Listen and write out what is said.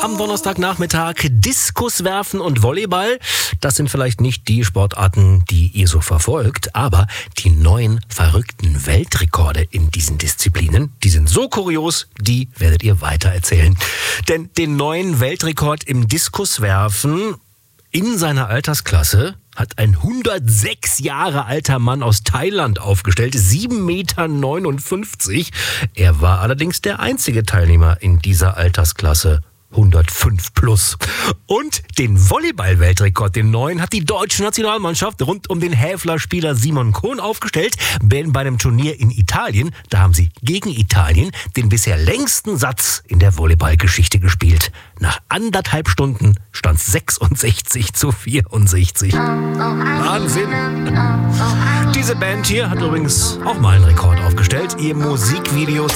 am Donnerstagnachmittag. Diskuswerfen und Volleyball, das sind vielleicht nicht die Sportarten, die ihr so verfolgt, aber die neuen verrückten Weltrekorde in diesen Disziplinen, die sind so kurios, die werdet ihr weitererzählen. Denn den neuen Weltrekord im Diskuswerfen in seiner Altersklasse hat ein 106 Jahre alter Mann aus Thailand aufgestellt, 7,59 Meter. Er war allerdings der einzige Teilnehmer in dieser Altersklasse, 105 plus. Und den Volleyball-Weltrekord, den neuen, hat die deutsche Nationalmannschaft rund um den Häfler-Spieler Simon Kohn aufgestellt. Bei einem Turnier in Italien, da haben sie gegen Italien den bisher längsten Satz in der Volleyball-Geschichte gespielt. Nach 1,5 Stunden stand es 66:64. Wahnsinn! Diese Band hier hat übrigens auch mal einen Rekord aufgestellt. Ihr Musikvideo